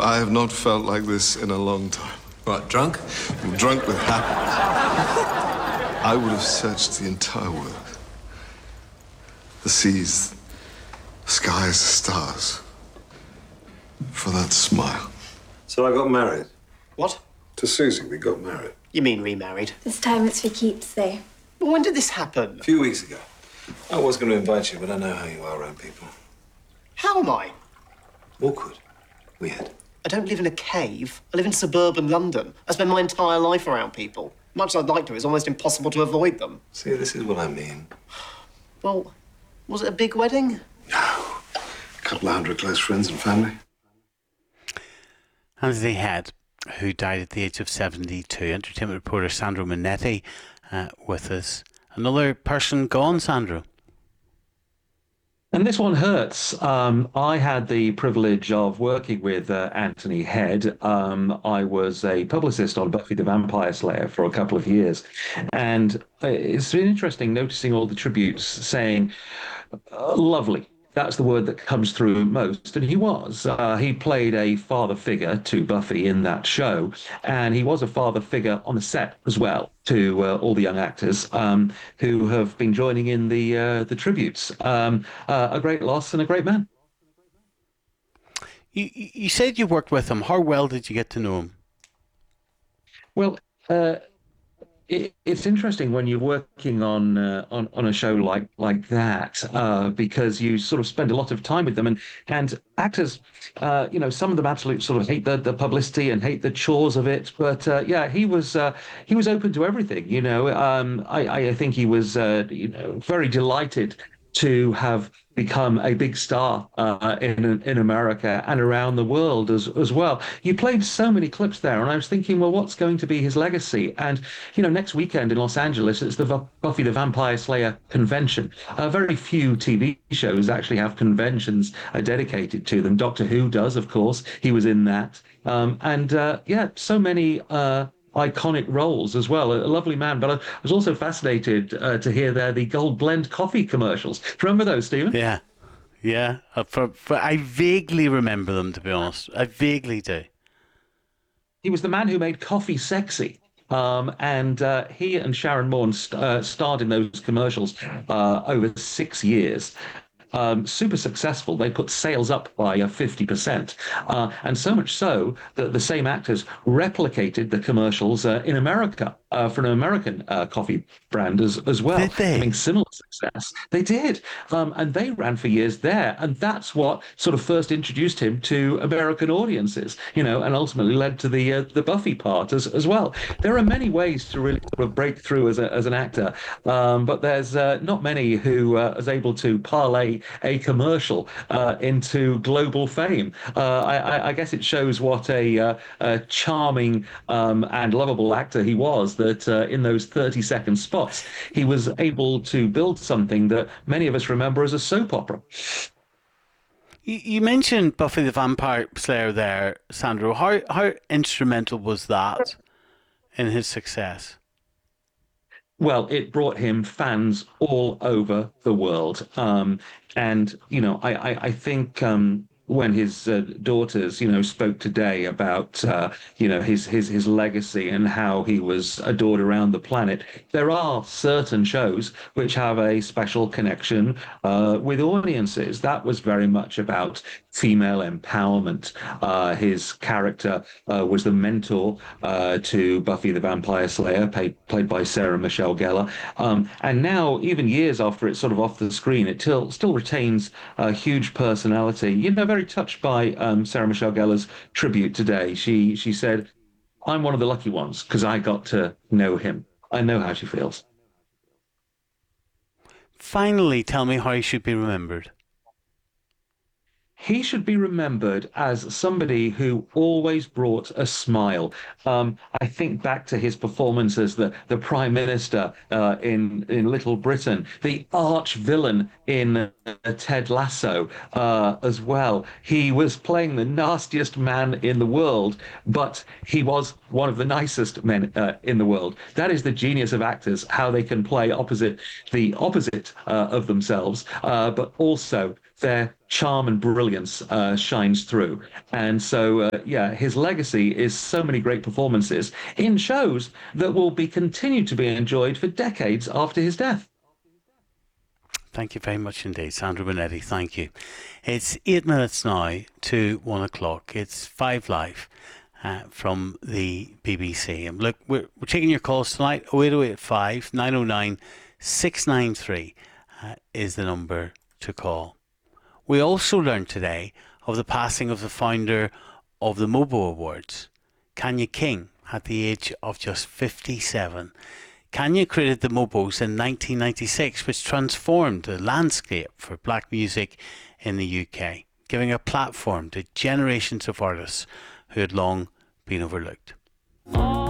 I have not felt like this in a long time. What, drunk? I'm drunk with happiness. I would have searched the entire world. The seas, the skies, the stars. For that smile. So I got married. What? To Susie, we got married. You mean remarried? This time it's for keeps, though. Well, when did this happen? A few weeks ago. I was going to invite you, but I know how you are around people. How am I? Awkward. Weird. I don't live in a cave. I live in suburban London. I spend my entire life around people. Much as I'd like to, it's almost impossible to avoid them. See, this is what I mean. Well, was it a big wedding? No. A couple of hundred close friends and family. Anthony Head, who died at the age of 72. Entertainment reporter Sandro Minetti with us. Another person gone, Sandro. And this one hurts. I had the privilege of working with Anthony Head. I was a publicist on Buffy the Vampire Slayer for a couple of years. And it's been interesting noticing all the tributes saying, lovely. That's the word that comes through most. And he was. He played a father figure to Buffy in that show. And he was a father figure on the set as well to all the young actors who have been joining in the tributes. A great loss and a great man. You said you worked with him. How well did you get to know him? Well, it's interesting when you're working on a show like that because you sort of spend a lot of time with them and actors, some of them absolutely sort of hate the publicity and hate the chores of it. But he was open to everything. I think he was very delighted to have become a big star in America and around the world as well. You played so many clips there, and I was thinking, well, what's going to be his legacy? And, next weekend in Los Angeles, it's the Buffy the Vampire Slayer convention. Very few TV shows actually have conventions dedicated to them. Doctor Who does, of course. He was in that. So many iconic roles as well. A lovely man. But I was also fascinated to hear there the Gold Blend coffee commercials. Do you remember those, Stephen? Yeah. I vaguely remember them, to be honest. I vaguely do. He was the man who made coffee sexy. And he and Sharon Moore starred in those commercials over 6 years. Super successful. They put sales up by 50%. And so much so that the same actors replicated the commercials in America for an American coffee brand as well. Did they? Having similar success. They did. And they ran for years there. And that's what sort of first introduced him to American audiences, and ultimately led to the Buffy part as well. There are many ways to really sort of break through as an actor, but there's not many who is able to parlay a commercial into global fame. I guess it shows what a charming and lovable actor he was, that in those 30-second spots, he was able to build something that many of us remember as a soap opera. You mentioned Buffy the Vampire Slayer there, Sandro. How instrumental was that in his success? Well, it brought him fans all over the world. I think when his daughters, spoke today about, his legacy and how he was adored around the planet, there are certain shows which have a special connection with audiences. That was very much about female empowerment. His character was the mentor to Buffy the Vampire Slayer, played by Sarah Michelle Gellar. And now, even years after it's sort of off the screen, it still retains a huge personality. Very touched by Sarah Michelle Gellar's tribute today. She said, "I'm one of the lucky ones because I got to know him. I know how she feels." Finally, tell me how he should be remembered. He should be remembered as somebody who always brought a smile. I think back to his performance as the Prime Minister in Little Britain, the arch villain in Ted Lasso as well. He was playing the nastiest man in the world, but he was one of the nicest men in the world. That is the genius of actors, how they can play the opposite of themselves, but also their charm and brilliance shines through. And so, yeah, his legacy is so many great performances in shows that will be continued to be enjoyed for decades after his death. Thank you very much indeed, Sandro Bonetti. Thank you. It's 8 minutes now to 1 o'clock. It's Five Live from the BBC. And look, we're taking your calls tonight. 08085 909 693 is the number to call. We also learned today of the passing of the founder of the Mobo Awards, Kanye King, at the age of just 57. Kanye created the Mobos in 1996, which transformed the landscape for black music in the UK, giving a platform to generations of artists who had long been overlooked.